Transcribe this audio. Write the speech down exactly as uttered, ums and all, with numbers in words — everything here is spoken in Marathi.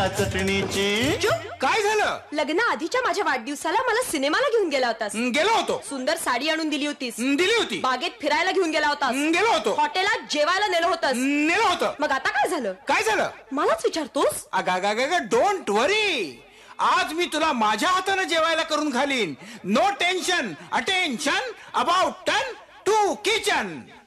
चटणीची. चुप. काय झालं? लग्न आधीच्या माझ्या वाढदिवसाला मला सिनेमाला घेऊन गेला होतास. हं, गेलो होतो. सुंदर साडी आणून दिली होतीस. हं, दिली होती. बागेत फिरायला घेऊन गेला होतास. हं, गेलो होतो. हॉटेलात जेवायला नेलं होतस. नेलं होतं. मग आता काय झालं? काय झालं? मलाच विचारतोस? अगा डोंट वरी, आज मी तुला माझ्या हाताने जेवायला करून घालीन. No tension, attention, about turn to kitchen.